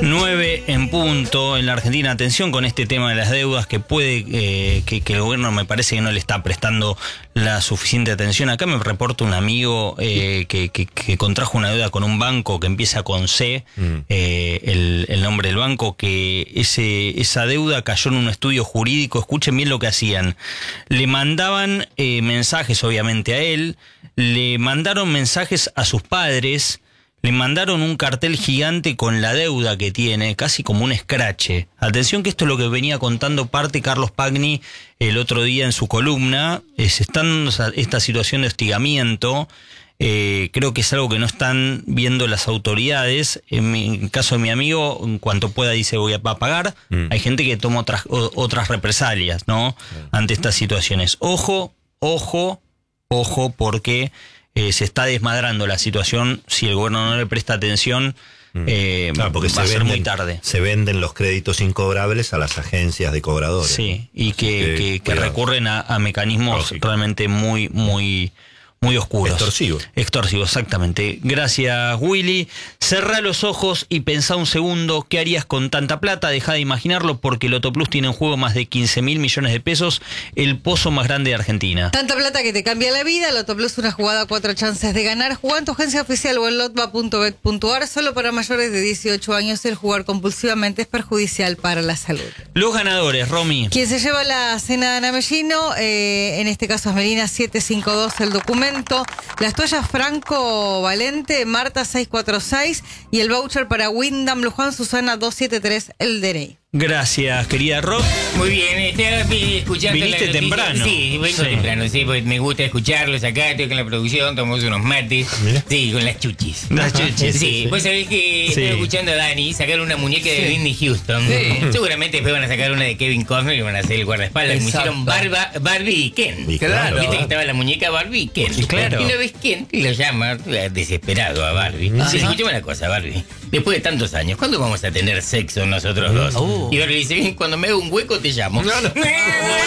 9 en punto en la Argentina. Atención con este tema de las deudas que puede que el gobierno me parece que no le está prestando la suficiente atención. Acá me reporta un amigo que contrajo una deuda con un banco que empieza con C, el nombre del banco, que esa deuda cayó en un estudio jurídico. Escuchen bien lo que hacían. Le mandaban mensajes obviamente a él, le mandaron mensajes a sus padres, le mandaron un cartel gigante con la deuda que tiene, casi como un escrache. Atención que esto es lo que venía contando parte Carlos Pagni el otro día en su columna. Se está dando esta situación de hostigamiento. Creo que es algo que no están viendo las autoridades. En el caso de mi amigo, en cuanto pueda dice voy a pagar. Hay gente que toma otras represalias, ¿no? Ante estas situaciones. Ojo, porque se está desmadrando la situación. Si el gobierno no le presta atención, porque va a ser muy tarde. Se venden los créditos incobrables a las agencias de cobradores. Sí, y que recurren a mecanismos realmente muy oscuros. Extorsivos, exactamente. Gracias, Willy. Cerrá los ojos y pensá un segundo, ¿qué harías con tanta plata? Dejá de imaginarlo porque Lotoplus tiene en juego más de 15.000 millones de pesos, el pozo más grande de Argentina. Tanta plata que te cambia la vida. Lotoplus, una jugada, 4 chances de ganar. Jugá en tu agencia oficial o en lotba.bet.ar. Solo para mayores de 18 años. El jugar compulsivamente es perjudicial para la salud. Los ganadores, Romy. Quien se lleva la cena de Ana Mellino, en este caso es Melina 752, el documento. Las toallas Franco Valente, Marta 646 y el voucher para Wyndham Luján, Susana 273, el DNI. Gracias, querida Rob. Muy bien, estoy escuchando. ¿Viniste temprano? Sí, vengo temprano, sí, porque me gusta escucharlos acá, estoy con la producción, tomamos unos mates. ¿Mira? Sí, con las chuchis. Las chuchis. Sí, vos sabés que estoy escuchando a Dani sacar una muñeca de Whitney Houston. Sí. Seguramente después van a sacar una de Kevin Costner y van a hacer el guardaespaldas. Me hicieron Barbie y Ken. Claro. Viste que estaba la muñeca Barbie y Ken. Claro. Y una vez Ken lo llama desesperado a Barbie. Sí, escuchame una cosa, Barbie. Después de tantos años, ¿cuándo vamos a tener sexo nosotros dos? Y Barbie dice, cuando me haga un hueco te llamo.